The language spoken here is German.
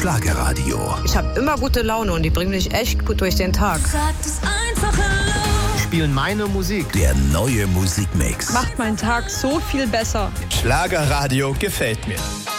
Schlagerradio. Ich habe immer gute Laune und die bringen mich echt gut durch den Tag. Sag das einfach laut. Spielen meine Musik. Der neue Musikmix. Macht meinen Tag so viel besser. Schlagerradio gefällt mir.